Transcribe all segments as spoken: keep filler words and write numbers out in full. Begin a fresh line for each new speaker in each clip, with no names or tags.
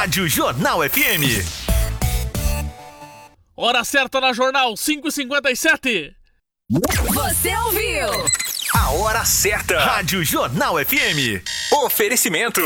Rádio Jornal F M.
Hora certa na Jornal, cinco e cinquenta e sete.
Você ouviu?
A hora certa. Rádio Jornal F M. Oferecimento.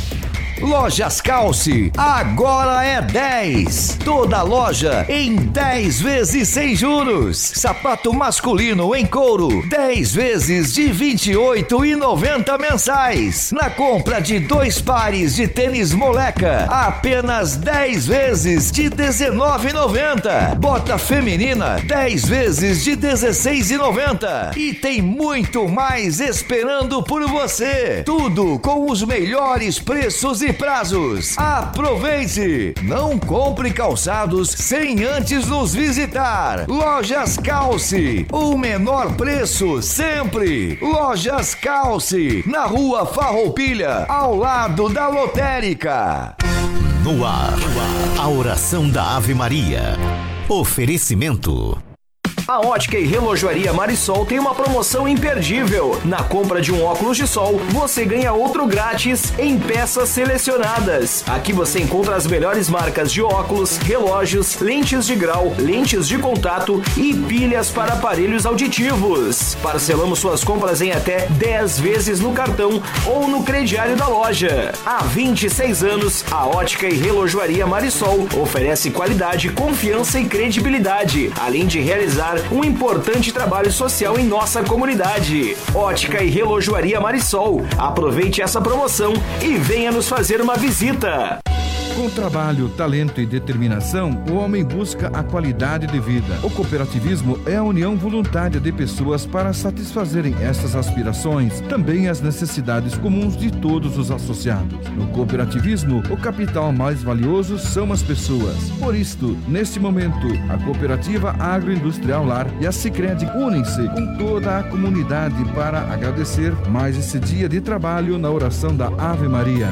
Lojas Calce, agora é dez. Toda loja em dez vezes sem juros. Sapato masculino em couro, dez vezes de vinte e oito reais e noventa centavos mensais. Na compra de dois pares de tênis moleca, apenas dez vezes de dezenove reais e noventa centavos. Bota feminina, dez vezes de dezesseis reais e noventa centavos. E tem muito mais esperando por você. Tudo com os melhores preços e prazos. Aproveite! Não compre calçados sem antes nos visitar. Lojas Calce, o menor preço sempre. Lojas Calce, na Rua Farroupilha, ao lado da lotérica.
No ar, a oração da Ave Maria. Oferecimento.
A Ótica e Relojoaria Marisol tem uma promoção imperdível. Na compra de um óculos de sol, você ganha outro grátis em peças selecionadas. Aqui você encontra as melhores marcas de óculos, relógios, lentes de grau, lentes de contato e pilhas para aparelhos auditivos. Parcelamos suas compras em até dez vezes no cartão ou no crediário da loja. Há vinte e seis anos, a Ótica e Relojoaria Marisol oferece qualidade, confiança e credibilidade, além de realizar um importante trabalho social em nossa comunidade. Ótica e Relojoaria Marisol. Aproveite essa promoção e venha nos fazer uma visita.
Com trabalho, talento e determinação, o homem busca a qualidade de vida. O cooperativismo é a união voluntária de pessoas para satisfazerem essas aspirações, também as necessidades comuns de todos os associados. No cooperativismo, o capital mais valioso são as pessoas. Por isto, neste momento, a Cooperativa Agroindustrial Lar e a Sicredi unem-se com toda a comunidade para agradecer mais esse dia de trabalho na oração da Ave Maria.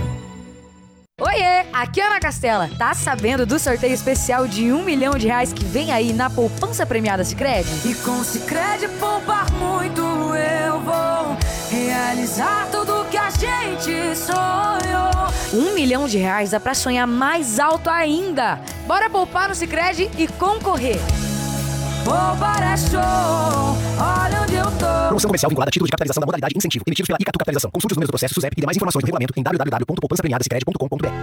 Oiê, aqui é Ana Castela. Tá sabendo do sorteio especial de um milhão de reais que vem aí na poupança premiada Sicredi?
E com Sicredi poupar muito eu vou realizar tudo que a gente sonhou.
Um milhão de reais dá pra sonhar mais alto ainda. Bora poupar no Sicredi e concorrer.
Poupar é show, olha onde eu tô.
Promoção comercial vinculada a título de capitalização da modalidade incentivo, emitidos pela Icatu Capitalização. Consulte os números do processo SUSEP e demais informações no regulamento em w w w ponto poupança premiada sicredi ponto com ponto b r.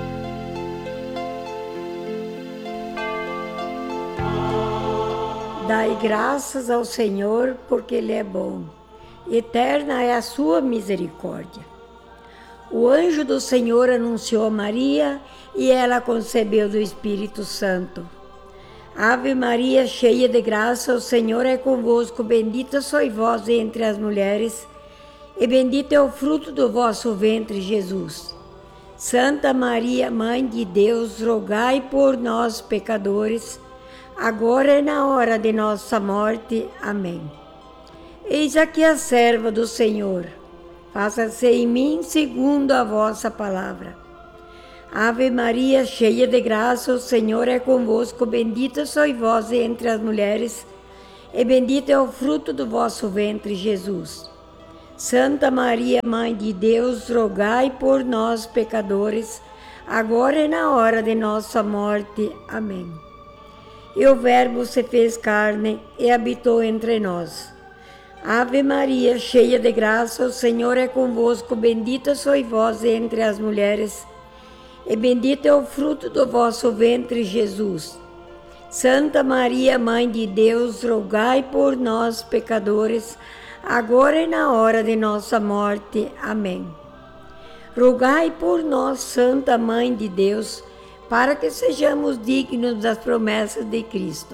Dai graças ao Senhor, porque Ele é bom. Eterna é a sua misericórdia. O anjo do Senhor anunciou a Maria e ela concebeu do Espírito Santo. Ave Maria, cheia de graça, o Senhor é convosco, bendita sois vós entre as mulheres, e bendito é o fruto do vosso ventre, Jesus. Santa Maria, Mãe de Deus, rogai por nós, pecadores, agora e na hora de nossa morte. Amém. Eis aqui a serva do Senhor, faça-se em mim segundo a vossa palavra. Ave Maria, cheia de graça, o Senhor é convosco, bendita sois vós entre as mulheres, e bendito é o fruto do vosso ventre, Jesus. Santa Maria, Mãe de Deus, rogai por nós, pecadores, agora e na hora de nossa morte. Amém. E o Verbo se fez carne e habitou entre nós. Ave Maria, cheia de graça, o Senhor é convosco, bendita sois vós entre as mulheres, e bendito é o fruto do vosso ventre, Jesus. Santa Maria, Mãe de Deus, rogai por nós, pecadores, agora e na hora de nossa morte. Amém. Rogai por nós, Santa Mãe de Deus, para que sejamos dignos das promessas de Cristo.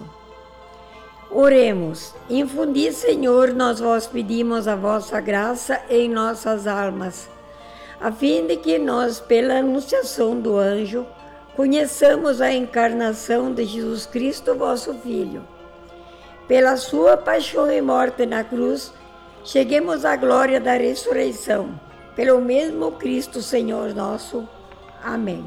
Oremos. Infundi, Senhor, nós vos pedimos a vossa graça em nossas almas, a fim de que nós, pela anunciação do anjo, conheçamos a encarnação de Jesus Cristo, vosso Filho. Pela sua paixão e morte na cruz, cheguemos à glória da ressurreição. Pelo mesmo Cristo, Senhor nosso. Amém.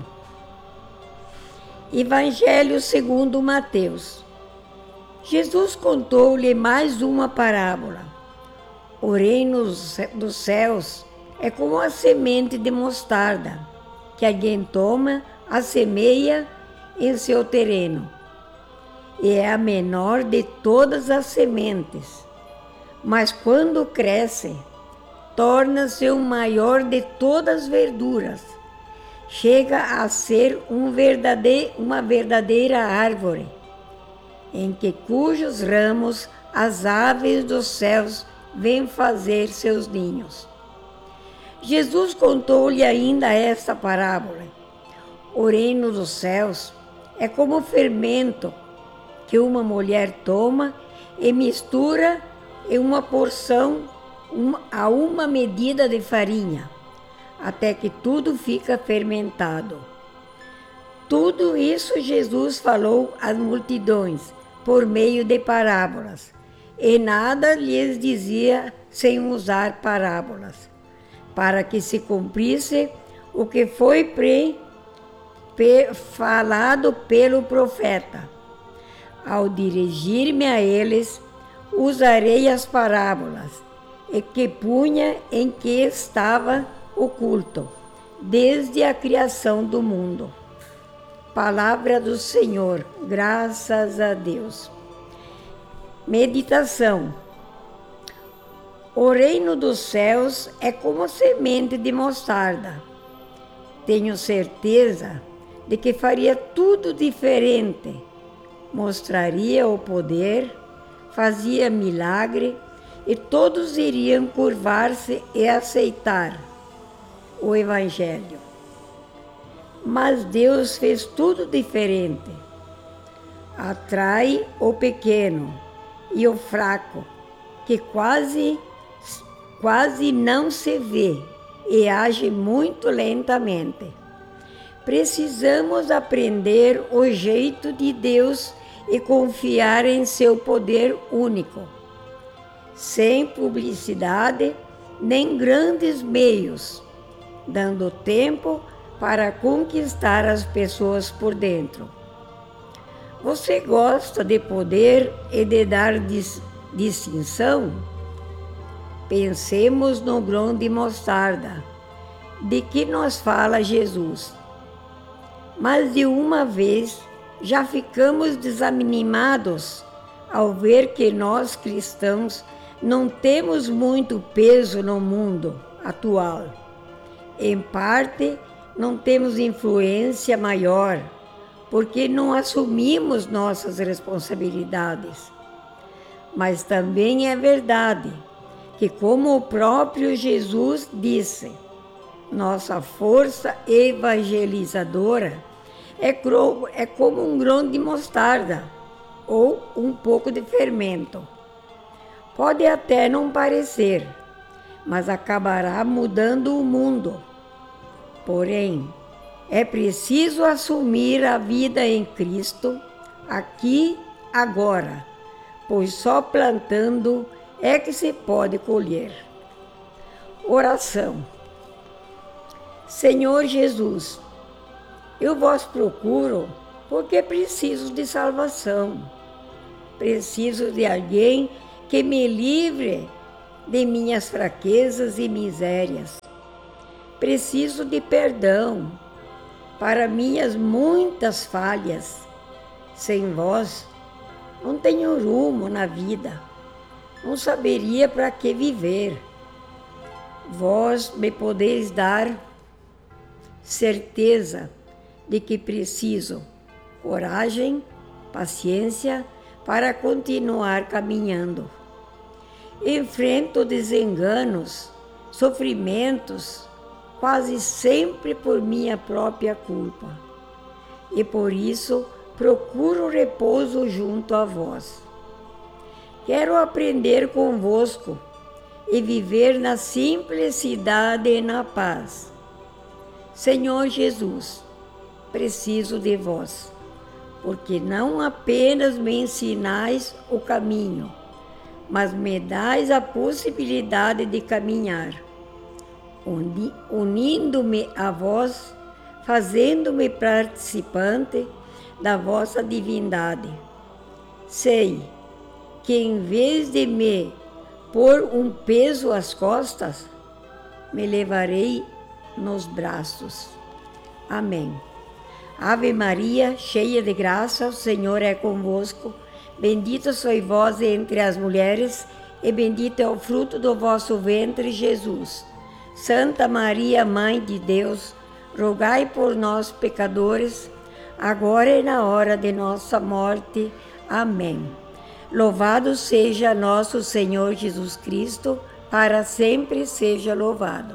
Evangelho segundo Mateus. Jesus contou-lhe mais uma parábola. O reino dos céus é como a semente de mostarda, que alguém toma, a semeia em seu terreno. E é a menor de todas as sementes, mas quando cresce, torna-se o maior de todas as verduras. Chega a ser um verdade- uma verdadeira árvore, em que cujos ramos as aves dos céus vêm fazer seus ninhos. Jesus contou-lhe ainda esta parábola. O reino dos céus é como o fermento que uma mulher toma e mistura em uma porção uma, a uma medida de farinha, até que tudo fica fermentado. Tudo isso Jesus falou às multidões por meio de parábolas, e nada lhes dizia sem usar parábolas, para que se cumprisse o que foi pre, pre, falado pelo profeta. Ao dirigir-me a eles, usarei as parábolas, e que punha em que estava oculto, desde a criação do mundo. Palavra do Senhor, graças a Deus. Meditação. O reino dos céus é como semente de mostarda. Tenho certeza de que faria tudo diferente. Mostraria o poder, fazia milagre, e todos iriam curvar-se e aceitar o Evangelho. Mas Deus fez tudo diferente. Atrai o pequeno e o fraco, que quase, quase não se vê e age muito lentamente. Precisamos aprender o jeito de Deus e confiar em seu poder único, sem publicidade nem grandes meios, dando tempo para conquistar as pessoas por dentro. Você gosta de poder e de dar dis- distinção? Pensemos no grão de mostarda, de que nos fala Jesus. Mas de uma vez já ficamos desanimados ao ver que nós cristãos não temos muito peso no mundo atual. Em parte, não temos influência maior, porque não assumimos nossas responsabilidades. Mas também é verdade que, como o próprio Jesus disse, nossa força evangelizadora é, cro- é como um grão de mostarda ou um pouco de fermento. Pode até não parecer, mas acabará mudando o mundo. Porém, é preciso assumir a vida em Cristo, aqui, agora, pois só plantando é que se pode colher. Oração. Senhor Jesus, eu vos procuro porque preciso de salvação. Preciso de alguém que me livre de minhas fraquezas e misérias. Preciso de perdão para minhas muitas falhas. Sem vós, não tenho rumo na vida. Não saberia para que viver. Vós me podeis dar certeza de que preciso coragem, paciência para continuar caminhando. Enfrento desenganos, sofrimentos, quase sempre por minha própria culpa. E por isso procuro repouso junto a vós. Quero aprender convosco e viver na simplicidade e na paz. Senhor Jesus, preciso de vós, porque não apenas me ensinais o caminho, mas me dais a possibilidade de caminhar, unindo-me a vós, fazendo-me participante da vossa divindade. Sei que em vez de me pôr um peso às costas, me levarei nos braços. Amém. Ave Maria, cheia de graça, o Senhor é convosco. Bendita sois vós entre as mulheres, e bendito é o fruto do vosso ventre, Jesus. Santa Maria, Mãe de Deus, rogai por nós, pecadores, agora e na hora de nossa morte. Amém. Louvado seja nosso Senhor Jesus Cristo, para sempre seja louvado.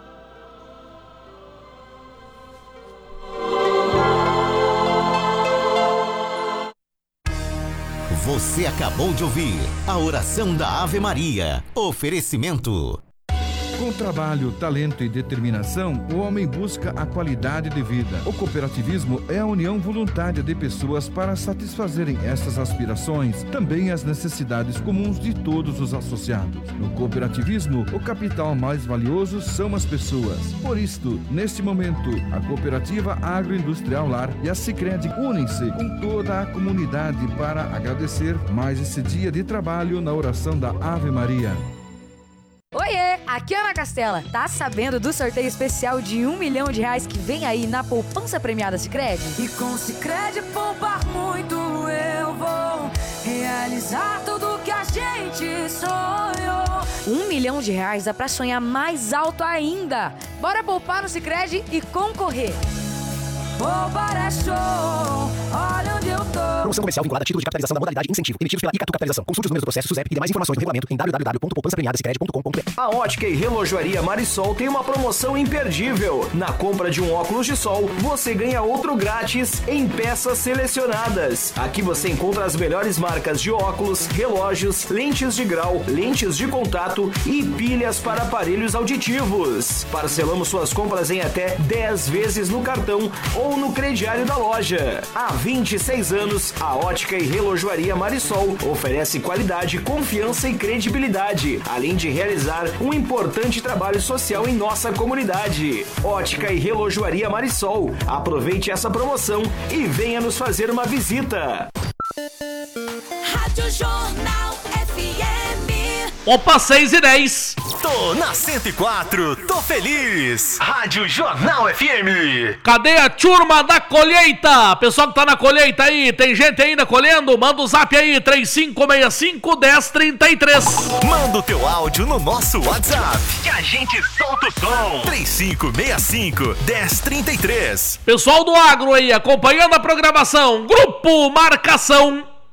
Você acabou de ouvir a oração da Ave Maria. Oferecimento.
Com trabalho, talento e determinação, o homem busca a qualidade de vida. O cooperativismo é a união voluntária de pessoas para satisfazerem essas aspirações, também as necessidades comuns de todos os associados. No cooperativismo, o capital mais valioso são as pessoas. Por isto, neste momento, a Cooperativa Agroindustrial Lar e a Sicredi unem-se com toda a comunidade para agradecer mais esse dia de trabalho na oração da Ave Maria.
Oiê, aqui é Ana Castela. Tá sabendo do sorteio especial de um milhão de reais que vem aí na poupança premiada Sicredi?
E com Sicredi poupar muito eu vou realizar tudo que a gente sonhou.
Um milhão de reais dá pra sonhar mais alto ainda. Bora poupar no Sicredi e concorrer.
Poupar é show, olha onde eu tô.
Promoção comercial vinculada a título de capitalização da modalidade incentivo, emitidos pela Icatu Capitalização. Consulte os números do processo SUSEP e demais informações no regulamento em w w w ponto poupança premiada sicredi ponto com ponto b r.
A Ótica e Relojoaria Marisol tem uma promoção imperdível. Na compra de um óculos de sol, você ganha outro grátis em peças selecionadas. Aqui você encontra as melhores marcas de óculos, relógios, lentes de grau, lentes de contato e pilhas para aparelhos auditivos. Parcelamos suas compras em até dez vezes no cartão ou no crediário da loja. Há vinte e seis anos, a Ótica e Relojoaria Marisol oferece qualidade, confiança e credibilidade, além de realizar um importante trabalho social em nossa comunidade. Ótica e Relojoaria Marisol. Aproveite essa promoção e venha nos fazer uma visita.
Rádio Jornal F M.
Opa, seis e dez.
Tô na cento e quatro, tô feliz. Rádio Jornal F M.
Cadê a turma da colheita? Pessoal que tá na colheita aí, tem gente ainda colhendo? Manda o zap aí, três cinco seis cinco, um zero três três.
Manda o teu áudio no nosso WhatsApp que a gente solta o som. três cinco seis cinco, um zero três três.
Pessoal do agro aí, acompanhando a programação. Grupo Marcação.